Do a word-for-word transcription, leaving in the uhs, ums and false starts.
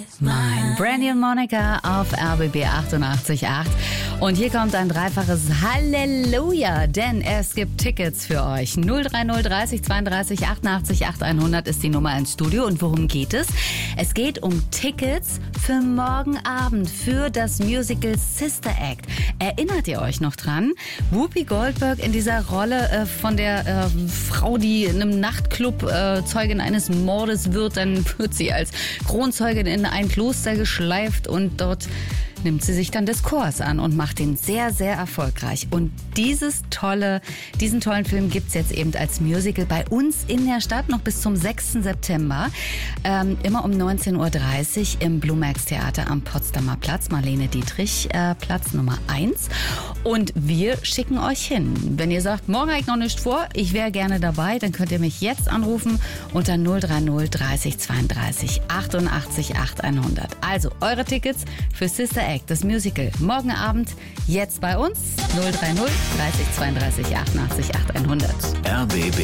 Mein Brandy und Monica auf R B B achtundachtzig Komma acht. Und hier kommt ein dreifaches Halleluja, denn es gibt Tickets für euch. null drei null dreißig zweiunddreißig achtundachtzig achthundert ist die Nummer ins Studio. Und worum geht es? Es geht um Tickets für morgen Abend für das Musical Sister Act. Erinnert ihr euch noch dran? Whoopi Goldberg in dieser Rolle äh, von der äh, Frau, die in einem Nachtclub äh, Zeugin eines Mordes wird. Dann wird sie als Kronzeugin in ein Kloster geschleift und dort nimmt sie sich dann des Chors an und macht ihn sehr, sehr erfolgreich. Und dieses tolle, diesen tollen Film gibt's jetzt eben als Musical bei uns in der Stadt noch bis zum sechsten September. Ähm, immer um neunzehn Uhr dreißig im Blumax Theater am Potsdamer Platz, Marlene Dietrich, äh, Platz Nummer eins. Und wir schicken euch hin. Wenn ihr sagt, morgen habe ich noch nicht vor, ich wäre gerne dabei, dann könnt ihr mich jetzt anrufen unter null drei null dreißig zweiunddreißig achtundachtzig achthundert. Also eure Tickets für Sister Act, das Musical, morgen Abend, jetzt bei uns null drei null dreißig zweiunddreißig achtundachtzig achthundert. R B B